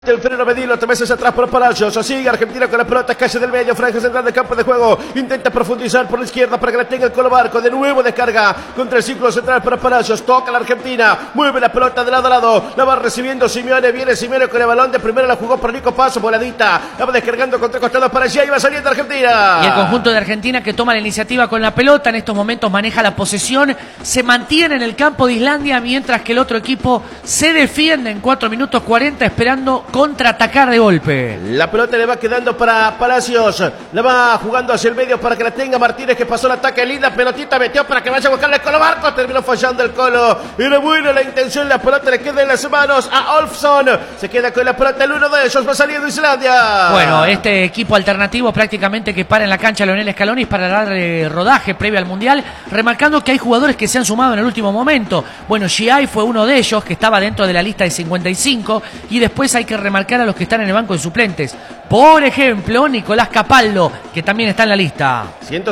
El freno Medina, otra vez hacia atrás por Palacios. Sigue Argentina con la pelota, calle del medio, franja central del campo de juego. Intenta profundizar por la izquierda para que la tenga el Colo Barco. De nuevo descarga contra el círculo central para Palacios. Toca la Argentina, mueve la pelota de lado a lado. La va recibiendo Simeone, viene Simeone con el balón. De primero la jugó por Nico Paso, voladita. La va descargando contra costados para allá y va saliendo Argentina. Y el conjunto de Argentina que toma la iniciativa con la pelota. En estos momentos maneja la posesión. Se mantiene en el campo de Islandia mientras que el otro equipo se defiende en 4 minutos 40 esperando contraatacar de golpe. La pelota le va quedando para Palacios. La va jugando hacia el medio para que la tenga Martínez, que pasó el ataque. Linda pelotita metió para que vaya a buscarle el Colo Barco. Terminó fallando el Colo. Era buena la intención. La pelota le queda en las manos a Olfsson. Se queda con la pelota. El uno de ellos va saliendo Islandia. Bueno, este equipo alternativo prácticamente que para en la cancha Leonel Scaloni para darle rodaje previo al Mundial. Remarcando que hay jugadores que se han sumado en el último momento. Bueno, Giai fue uno de ellos que estaba dentro de la lista de 55. Y después hay que remarcar a los que están en el banco de suplentes. Por ejemplo, Nicolás Capaldo, que también está en la lista.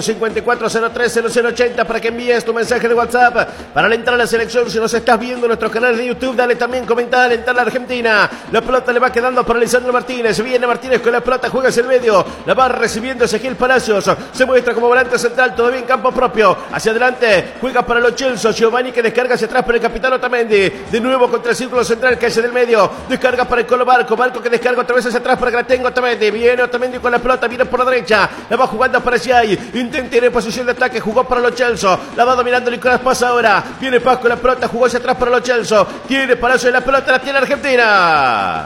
154-03-0080 para que envíes tu mensaje de WhatsApp para alentar a la selección. Si nos estás viendo en nuestros canales de YouTube, dale también comentar, alentar a la Argentina. La pelota le va quedando para Lisandro Martínez. Viene Martínez con la pelota, juega hacia el medio. La va recibiendo Ezequiel Palacios. Se muestra como volante central, todavía en campo propio. Hacia adelante, juega para los Chelsea. Giovanni que descarga hacia atrás para el capitán Otamendi. De nuevo contra el círculo central que hace del medio. Descarga para el Colo Barco. Barco que descarga otra vez hacia atrás para que la tenga Otamendi. Viene Otamendi con la pelota, viene por la derecha. La va jugando para Giai. Intenta ir en posición de ataque. Jugó para los Chelsea. La va dominando Nicolás Paz ahora. Viene Paz con la pelota. Jugó hacia atrás para los Chelsea. Tiene Palacio de la pelota. La tiene Argentina.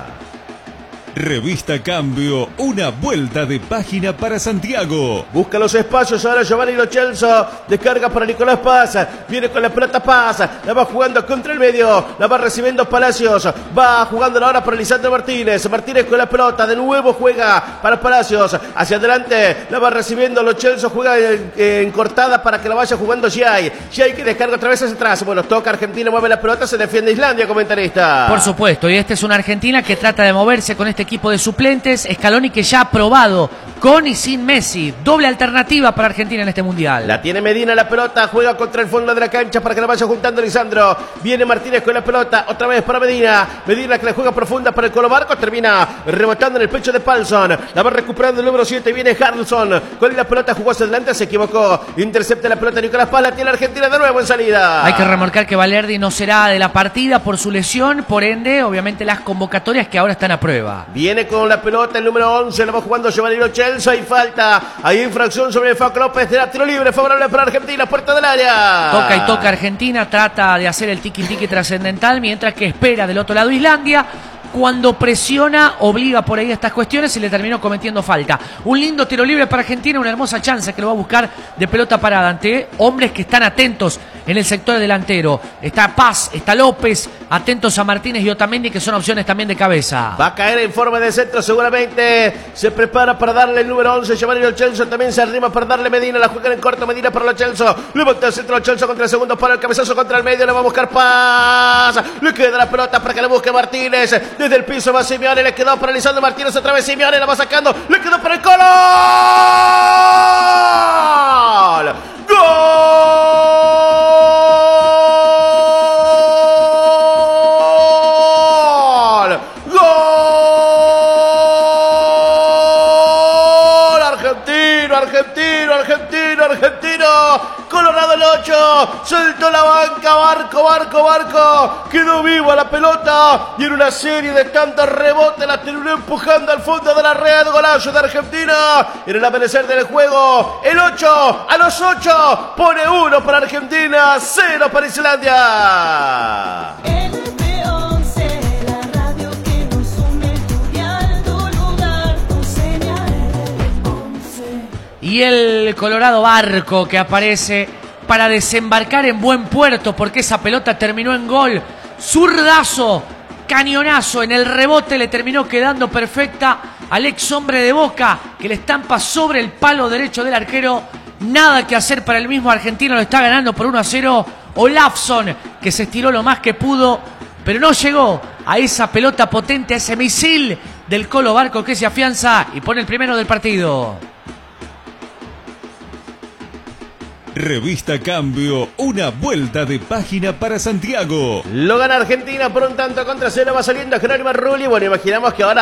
Revista Cambio, una vuelta de página para Santiago. Busca los espacios ahora Giovanni Lo Celso. Descarga para Nicolás Paz. Viene con la pelota Paz. La va jugando contra el medio. La va recibiendo Palacios. Va jugando ahora para Lisandro Martínez. Martínez con la pelota. De nuevo juega para Palacios. Hacia adelante. La va recibiendo Lo Celso. Juega en cortada para que la vaya jugando Giai. Giai que descarga otra vez hacia atrás. Bueno, toca Argentina, mueve la pelota. Se defiende Islandia, comentarista. Por supuesto. Y esta es una Argentina que trata de moverse con este equipo de suplentes. Scaloni que ya ha probado con y sin Messi. Doble alternativa para Argentina en este Mundial. La tiene Medina la pelota. Juega contra el fondo de la cancha para que la vaya juntando Lisandro. Viene Martínez con la pelota. Otra vez para Medina. Medina que la juega profunda para el Colo Barco. Termina rematando en el pecho de Palsson. La va recuperando el número 7. Viene Harrelson. Con la pelota jugó hacia adelante. Se equivocó. Intercepta la pelota Nicolás Paz. La tiene Argentina de nuevo en salida. Hay que remarcar que Valerdi no será de la partida por su lesión. Por ende, obviamente las convocatorias que ahora están a prueba. Viene con la pelota el número 11. La va jugando Giovanni Lo Celso. Y falta. Hay infracción sobre el Fac López. De la tiro libre favorable para Argentina. Puerta del área. Toca y toca Argentina. Trata de hacer el tiki-tiki trascendental. Mientras que espera del otro lado Islandia. Cuando presiona, obliga por ahí estas cuestiones y le terminó cometiendo falta. Un lindo tiro libre para Argentina, una hermosa chance que lo va a buscar de pelota parada ante hombres que están atentos en el sector delantero. Está Paz, está López, atentos a Martínez y Otamendi, que son opciones también de cabeza. Va a caer en forma de centro seguramente. Se prepara para darle el número 11, Giovanni Lo Celso. También se arrima para darle Medina. La juega en corto, Medina para Lo Celso. Levanta el centro Lo Celso contra el segundo palo. El cabezazo contra el medio. Le va a buscar Paz. Le queda la pelota para que la busque Martínez. Desde el piso va Simeone, le quedó para Lisandro Martínez, otra vez Simeone, la va sacando, le quedó para el Colo. ¡Gol! ¡Gol! Argentino, argentino, argentino, argentino. Colorado el 8, soltó la banca, Barco, quedó vivo la pelota y en una serie de tantos rebotes la terminó empujando al fondo de la red. Golazo de Argentina en el amanecer del juego. El 8 a los 8 pone 1 para Argentina, 0 para Islandia. Y el Colorado Barco que aparece para desembarcar en buen puerto porque esa pelota terminó en gol. Zurdazo, cañonazo, en el rebote le terminó quedando perfecta al ex hombre de Boca que le estampa sobre el palo derecho del arquero. Nada que hacer para el mismo argentino, lo está ganando por 1-0. Olafsson que se estiró lo más que pudo, pero no llegó a esa pelota potente, a ese misil del Colo Barco que se afianza y pone el primero del partido. Revista Cambio, una vuelta de página para Santiago. Lo gana Argentina por 1-0 contra 0. Va saliendo Jerónimo Rulli. Bueno, imaginamos que ahora